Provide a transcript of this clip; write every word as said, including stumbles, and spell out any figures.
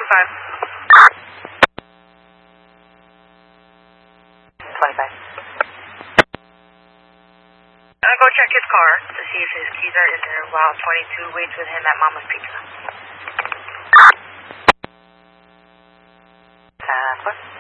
five. twenty-five. I'm gonna go check his car to see if his keys are in there while twenty-two waits with him at Mama's Pizza. ten four.